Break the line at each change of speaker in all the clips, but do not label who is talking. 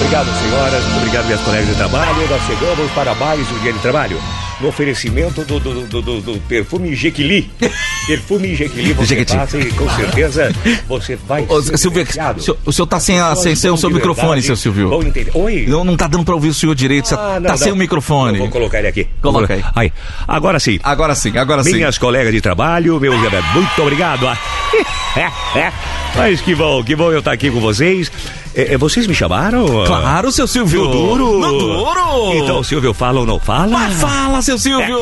obrigado, senhoras. Muito obrigado, minhas colegas de trabalho. Nós chegamos para mais um dia de trabalho. No oferecimento do perfume Jequili. Perfume Jequili, você passa e com certeza você vai ser
Silvio, o senhor tá sem o seu microfone, seu Silvio.
Oi?
Não tá dando pra ouvir o senhor direito, sem o microfone.
Eu vou colocar ele aqui.
Coloca aí.
Aí. Agora sim. Minhas colegas de trabalho, meu Zé, muito obrigado. Mas que bom eu estar aqui com vocês. Vocês me chamaram?
Claro, seu Silvio.
No duro?
No duro.
Então, Silvio, fala ou não fala?
Fala, seu Silvio.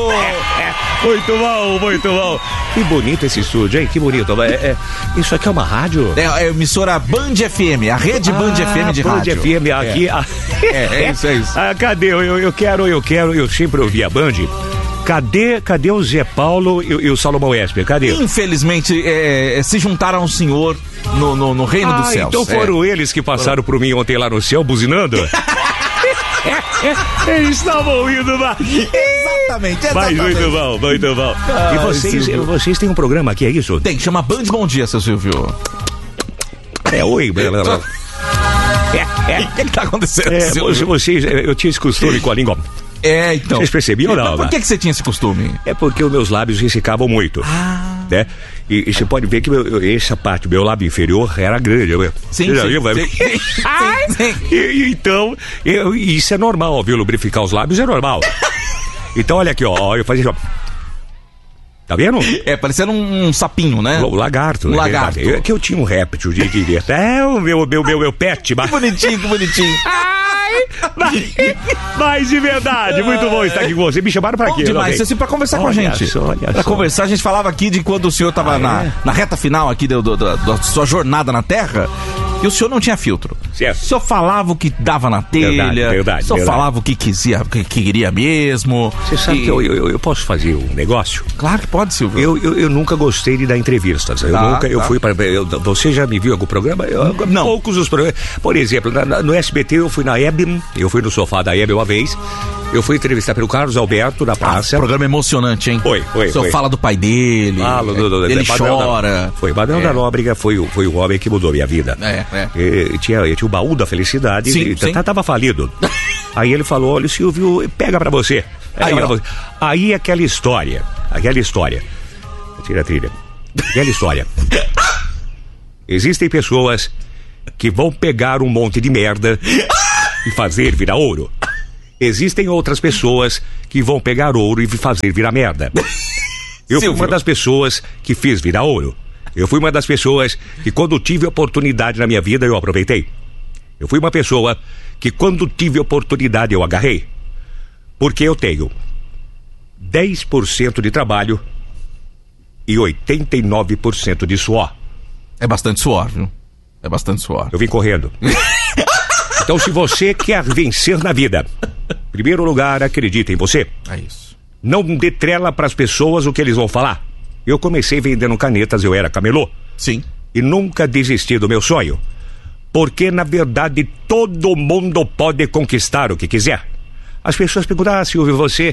Muito bom. Que bonito esse estúdio, hein? Que bonito. Isso aqui é uma rádio?
É a emissora Band FM, a rede Band FM de rádio.
Band FM aqui.
É isso.
Cadê? Eu sempre ouvi a Band. Cadê o Zé Paulo e o Salomão Esper? Cadê?
Infelizmente, se juntaram ao senhor no reino dos céus.
Então foram eles que passaram por mim ontem lá no céu, buzinando? Eles estavam indo lá.
Exatamente.
Mas muito bom. E vocês têm um programa aqui, é isso?
Tem, chama Band Bom Dia, seu Silvio.
Oi.
O que tá acontecendo, Silvio?
Eu tinha esse costume com a língua.
Então.
Vocês percebiam ou não?
Por que você tinha esse costume?
É porque os meus lábios ressecavam muito. Né? E você pode ver que essa parte do meu lábio inferior era grande.
Sim.
Então, isso é normal, viu? Lubrificar os lábios é normal. Então, olha aqui, ó. Eu fazia. Tá vendo?
Parecendo um sapinho, né?
O lagarto.
Lagarto.
Que eu tinha um réptil de o meu pet.
Que bonitinho.
Mas de verdade, muito bom estar aqui com você. Me chamaram pra quê?
Demais, assim, pra conversar com a gente. Pra conversar, a gente falava aqui de quando o senhor tava na reta final aqui da sua jornada na Terra, e o senhor não tinha filtro.
Certo.
O senhor falava o que dava na telha.
Verdade.
O senhor falava o que queria mesmo.
Você sabe que eu posso fazer um negócio?
Claro que pode, Silvio.
Eu nunca gostei de dar entrevistas. Eu fui para. Você já me viu em algum programa?
Não.
Poucos os programas. Por exemplo, no SBT eu fui na Hebe, eu fui no sofá da Hebe uma vez. Eu fui entrevistar pelo Carlos Alberto na praça.
Programa emocionante, hein?
Foi.
O senhor fala do pai dele. Ele chora.
Badão da Nóbrega foi o homem que mudou minha vida. Tinha o baú da felicidade.
Sim.
Tava falido. Aí ele falou: olha, Silvio, pega pra você. Aí aquela história. Tira a trilha. Aquela história. Existem pessoas que vão pegar um monte de merda e fazer virar ouro. Existem outras pessoas que vão pegar ouro e fazer virar merda. Eu fui uma das pessoas que fiz virar ouro. Eu fui uma das pessoas que, quando tive oportunidade na minha vida, eu aproveitei. Eu fui uma pessoa que, quando tive oportunidade, eu agarrei. Porque eu tenho 10% de trabalho e 89% de suor.
É bastante suor, viu?
Eu vim correndo. Então, se você quer vencer na vida, em primeiro lugar, acredita em você.
É isso.
Não dê trela para as pessoas o que eles vão falar. Eu comecei vendendo canetas, eu era camelô.
Sim.
E nunca desisti do meu sonho. Porque, na verdade, todo mundo pode conquistar o que quiser. As pessoas perguntam: Silvio, você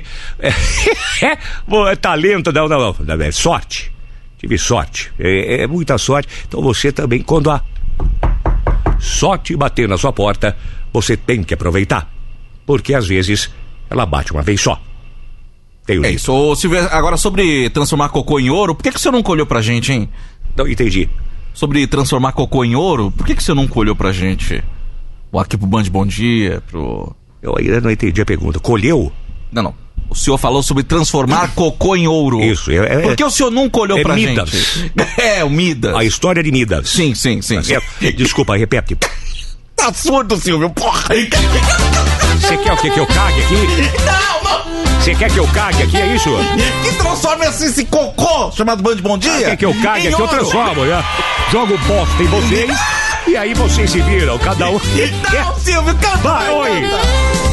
é talento? Não, é sorte. Tive sorte, é muita sorte. Então você também, quando a sorte bater na sua porta, você tem que aproveitar. Porque às vezes ela bate uma vez só.
Isso. Ô, Silvio, agora sobre transformar cocô em ouro, por que o senhor não colheu pra gente, hein?
Não entendi.
Sobre transformar cocô em ouro, por que o senhor não colheu pra gente? Aqui pro Band Bom Dia, pro...
Eu ainda não entendi a pergunta. Colheu?
Não. O senhor falou sobre transformar cocô em ouro.
Isso.
Por que o senhor não colheu pra
Midas.
gente? O Midas.
A história de Midas.
Sim.
Desculpa, repete.
Tá surdo, Silvio, porra.
Você quer o quê? Que eu cague aqui?
Não.
Você quer que eu cague aqui, é isso?
Que transforme esse cocô chamado Band Bom Dia?
Quer que eu cague aqui? Eu transformo, né? Jogo bosta em vocês e aí vocês se viram, cada um.
Não, Silvio, canta.
Vai, oi.